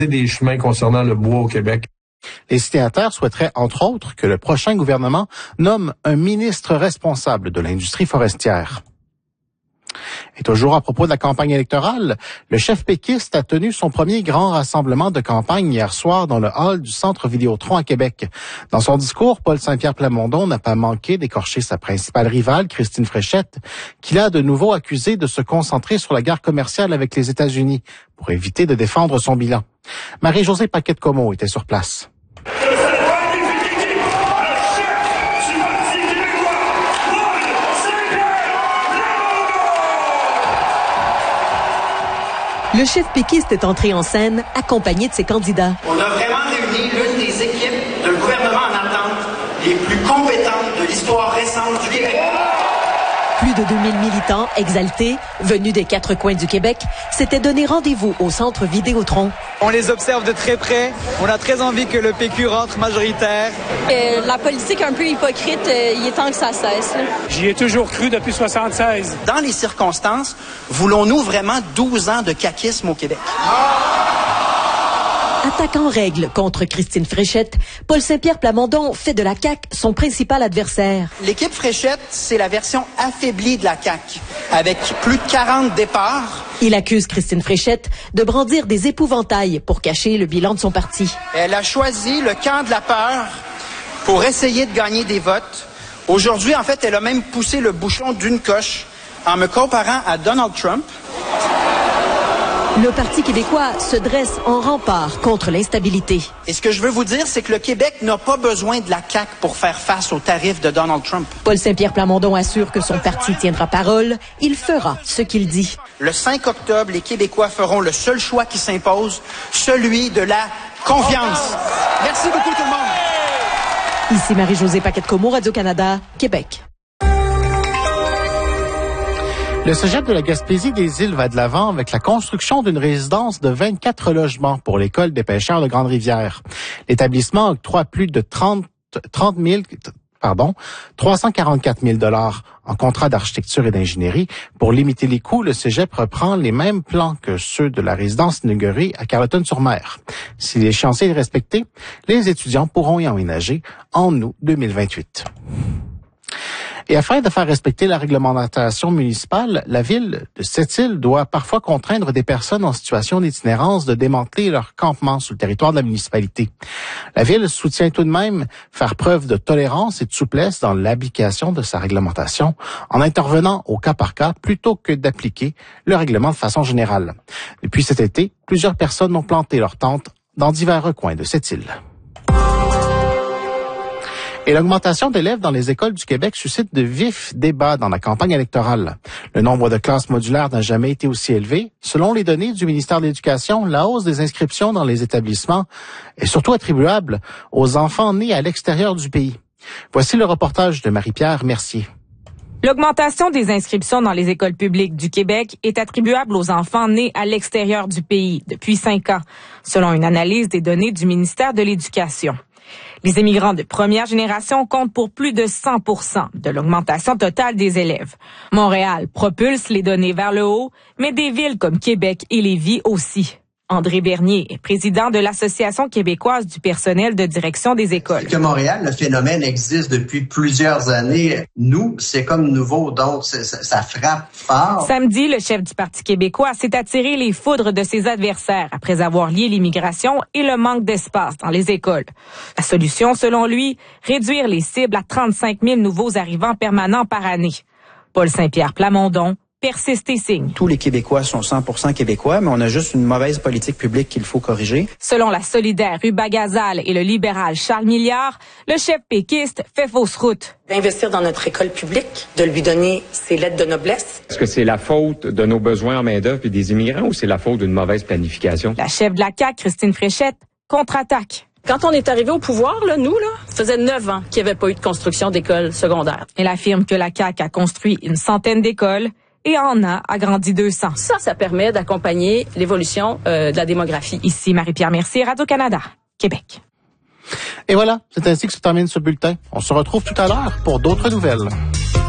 des chemins concernant le bois au Québec. Les signataires souhaiteraient, entre autres, que le prochain gouvernement nomme un ministre responsable de l'industrie forestière. Et toujours à propos de la campagne électorale, le chef péquiste a tenu son premier grand rassemblement de campagne hier soir dans le hall du Centre Vidéotron à Québec. Dans son discours, Paul Saint-Pierre Plamondon n'a pas manqué d'écorcher sa principale rivale, Christine Fréchette, qu'il a de nouveau accusée de se concentrer sur la guerre commerciale avec les États-Unis pour éviter de défendre son bilan. Marie-Josée Paquette-Comeau était sur place. Le chef péquiste est entré en scène, accompagné de ses candidats. On a vraiment réuni l'une des équipes d'un gouvernement en attente les plus compétentes de l'histoire récente du Québec. Plus de 2000 militants exaltés, venus des quatre coins du Québec, s'étaient donné rendez-vous au Centre Vidéotron. On les observe de très près. On a très envie que le PQ rentre majoritaire. La politique un peu hypocrite, il est temps que ça cesse. J'y ai toujours cru depuis 1976. Dans les circonstances, voulons-nous vraiment 12 ans de caquisme au Québec? Attaquant en règle contre Christine Fréchette, Paul Saint-Pierre Plamondon fait de la CAQ son principal adversaire. L'équipe Fréchette, c'est la version affaiblie de la CAQ, avec plus de 40 départs. Il accuse Christine Fréchette de brandir des épouvantails pour cacher le bilan de son parti. Elle a choisi le camp de la peur pour essayer de gagner des votes. Aujourd'hui, en fait, elle a même poussé le bouchon d'une coche en me comparant à Donald Trump. Le Parti québécois se dresse en rempart contre l'instabilité. Et ce que je veux vous dire, c'est que le Québec n'a pas besoin de la CAQ pour faire face aux tarifs de Donald Trump. Paul Saint-Pierre Plamondon assure que son parti tiendra parole. Il fera ce qu'il dit. Le 5 octobre, les Québécois feront le seul choix qui s'impose, celui de la confiance. Merci beaucoup tout le monde. Ici Marie-Josée Paquette-Comeau, Radio-Canada, Québec. Le cégep de la Gaspésie des Îles va de l'avant avec la construction d'une résidence de 24 logements pour l'école des pêcheurs de Grande-Rivière. L'établissement octroie plus de 344 000 $ en contrat d'architecture et d'ingénierie. Pour limiter les coûts, le cégep reprend les mêmes plans que ceux de la résidence inaugurée à Carleton-sur-Mer. Si l'échéancier est respecté, les étudiants pourront y emménager en août 2028. Et afin de faire respecter la réglementation municipale, la ville de Sept-Îles doit parfois contraindre des personnes en situation d'itinérance de démanteler leur campement sur le territoire de la municipalité. La ville soutient tout de même faire preuve de tolérance et de souplesse dans l'application de sa réglementation en intervenant au cas par cas plutôt que d'appliquer le règlement de façon générale. Depuis cet été, plusieurs personnes ont planté leurs tentes dans divers recoins de Sept-Îles. Et l'augmentation d'élèves dans les écoles du Québec suscite de vifs débats dans la campagne électorale. Le nombre de classes modulaires n'a jamais été aussi élevé. Selon les données du ministère de l'Éducation, la hausse des inscriptions dans les établissements est surtout attribuable aux enfants nés à l'extérieur du pays. Voici le reportage de Marie-Pierre Mercier. L'augmentation des inscriptions dans les écoles publiques du Québec est attribuable aux enfants nés à l'extérieur du pays depuis 5 ans, selon une analyse des données du ministère de l'Éducation. Les immigrants de première génération comptent pour plus de 100% de l'augmentation totale des élèves. Montréal propulse les données vers le haut, mais des villes comme Québec et Lévis aussi. André Bernier est président de l'Association québécoise du personnel de direction des écoles. Que Montréal, le phénomène existe depuis plusieurs années. Nous, c'est comme nouveau, donc ça frappe fort. Samedi, le chef du Parti québécois s'est attiré les foudres de ses adversaires après avoir lié l'immigration et le manque d'espace dans les écoles. La solution, selon lui, réduire les cibles à 35 000 nouveaux arrivants permanents par année. Paul Saint-Pierre Plamondon persiste et signe. Tous les Québécois sont 100% québécois, mais on a juste une mauvaise politique publique qu'il faut corriger. Selon la solidaire Ruba Gazal et le libéral Charles Milliard, le chef péquiste fait fausse route. Investir dans notre école publique, de lui donner ses lettres de noblesse. Est-ce que c'est la faute de nos besoins en main-d'œuvre et des immigrants ou c'est la faute d'une mauvaise planification? La chef de la CAQ, Christine Fréchette, contre-attaque. Quand on est arrivé au pouvoir, ça faisait 9 ans qu'il n'y avait pas eu de construction d'écoles secondaires. Elle affirme que la CAQ a construit une centaine d'écoles et en a agrandi 200. Ça permet d'accompagner l'évolution de la démographie. Ici Marie-Pierre Mercier, Radio-Canada, Québec. Et voilà, c'est ainsi que se termine ce bulletin. On se retrouve tout à l'heure pour d'autres nouvelles.